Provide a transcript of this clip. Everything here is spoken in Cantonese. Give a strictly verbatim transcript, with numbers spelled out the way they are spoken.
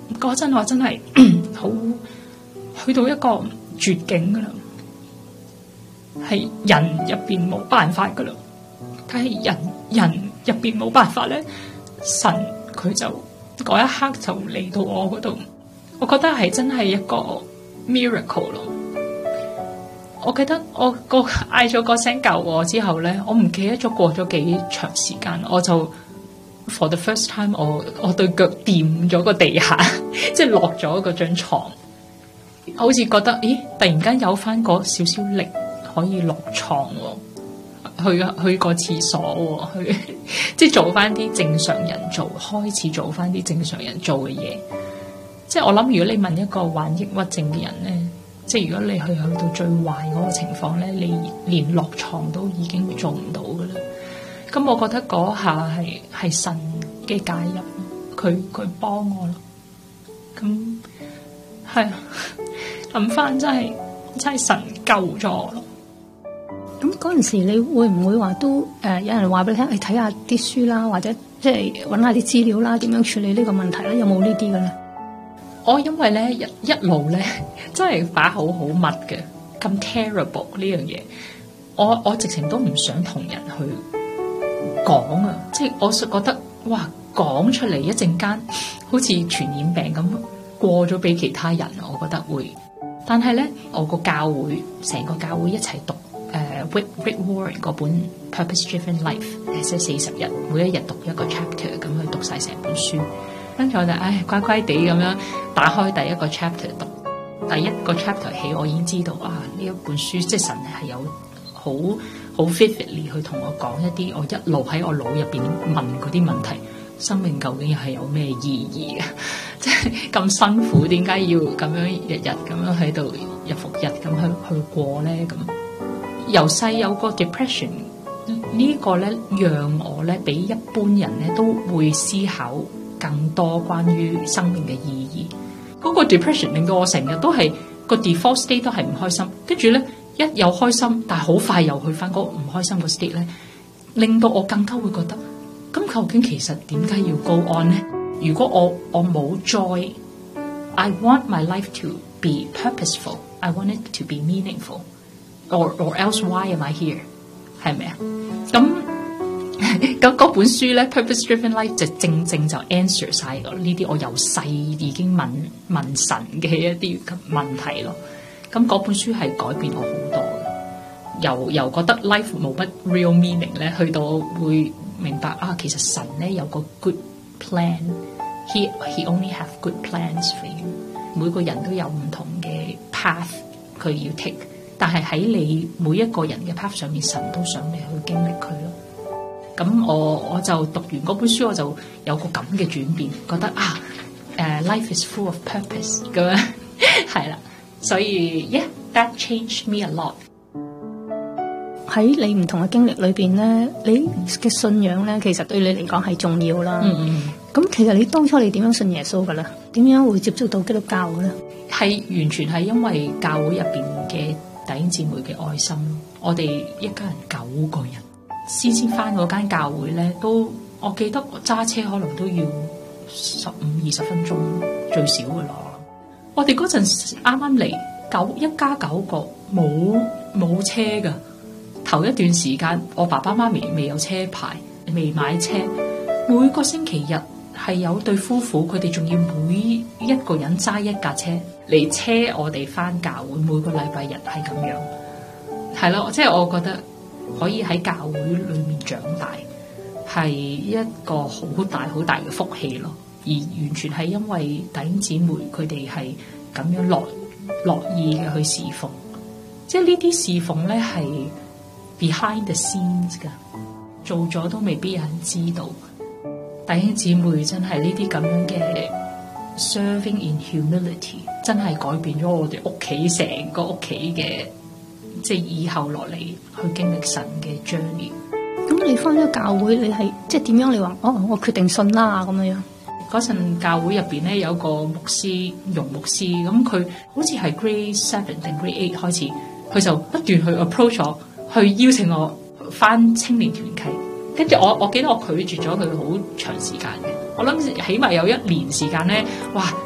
嗰陣我真係好去到一個絕境噶啦，係人入邊冇辦法噶啦，但係人人入邊冇辦法咧，神佢就嗰一刻就嚟到我嗰度，我覺得係真係一個 miracle 咯。我記得我個嗌咗個聲救我之後咧，我唔記得咗過咗幾長時間，我就 for the first time 我我對腳掂咗個地下，即係落咗嗰張床，好似覺得咦，突然間有翻嗰少少力可以落床喎，去去個廁所喎，去即係做翻啲正常人做，開始做翻啲正常人做嘅嘢。即係我諗，如果你問一個患抑鬱症嘅人咧，即係如果你去去到最壞嗰個情況咧，你連落床都已經做唔到噶啦。咁我覺得嗰下係係神嘅介入，佢佢幫我咯。咁係諗翻真係真係神救咗我咯。 咁嗰陣時你會唔會話都誒、呃、有人話俾你聽，你睇下啲書啦，或者即係揾下啲資料啦，點樣處理呢個問題咧？有冇呢啲嘅咧？ 我因為咧一一路咧真係把口好密嘅，咁 terrible 呢樣嘢，我我直情都唔想同人去講啊！即係我覺得哇，講出嚟一陣間好似傳染病咁過咗俾其他人，我覺得會。但係咧，我個教會成個教會一齊讀誒、uh, Rick Rick Warren 嗰本 Purpose Driven Life， 即係四十日，每一日讀一個 chapter 咁去讀晒成本書。跟住我就唉乖乖地咁樣打開第一個 chapter 讀，第一個 chapter 起我已經知道啊，呢一本書即係神係有好好 vividly 去同我講一啲我一路喺我腦入邊問嗰啲問題，生命究竟係有咩意義嘅？即係咁辛苦，點解要咁樣日日咁樣喺度日復日咁去去過咧？咁由細有個 depression 呢個咧，讓我咧比一般人咧都會思考更多關於生命嘅意義。嗰個 depression 令到我成日都係個 default state 都係唔開心，跟住咧一有開心，但係好快又去翻嗰個唔開心個 state 咧，令到我更加會覺得，咁究竟其實點解要 go on 咧？如果我我冇 joy， I want my life to be purposeful, I want it to be meaningful, or or else why am I here？ 係咪啊？咁咁嗰本書咧 Purpose Driven Life 就正正就 answer 晒呢啲我由細已經問問神嘅一啲問題咯。咁嗰本書係改變我好多嘅，由由覺得 life 冇乜 real meaning 咧，去到會明白啊，其實神咧有個 good plan，he he only have good plans for you。每個人都有唔同嘅 path 佢要 take， 但係喺你每一個人嘅 path 上面，神都想你去經歷佢咯。咁我我就讀完嗰本書，我就有個咁嘅轉變，覺得啊，誒、uh, life is full of purpose 咁樣係啦，所以 yeah that changed me a lot。 喺你唔同嘅經歷裏邊咧，你嘅信仰咧，其實對你嚟講係重要啦。嗯嗯。咁其實你當初你點樣信耶穌噶咧？點樣會接觸到基督教嘅咧？係完全係因為教會入邊嘅弟兄姊妹嘅愛心咯。我哋一家人九個人。先先翻嗰間教會咧，都我記得揸車可能都要十五二十分鐘最少嘅啦。我哋嗰陣啱啱嚟九一家九個，冇冇車㗎。頭一段時間，我爸爸媽咪未有車牌，未買車。每個星期日係有對夫婦，佢哋仲要每一個人揸一架車嚟車我哋翻教會。每個禮拜日係咁樣，係咯，即係我覺得。可以喺教會裏面長大，係一個好大好大嘅福氣咯。而完全係因為弟兄姊妹佢哋係咁樣樂樂意嘅去侍奉，即係呢啲侍奉咧係 behind the scenes 噶，做咗都未必有人知道。弟兄姊妹真係呢啲咁樣嘅 serving in humility， 真係改變咗我哋屋企成個屋企嘅。即係以後落嚟去經歷神嘅 journey。 咁你返咗教會，你係即係點樣？你話哦，我決定信啦咁樣。 嗰陣教會入邊咧有個牧師，容牧師，咁佢好似係 grade seven 定 grade eight 開始，佢就不斷去 approach 我，去邀請我返青年團契。跟住我，我記得我拒絕咗佢好長時間嘅。我諗起碼有一年時間咧，哇！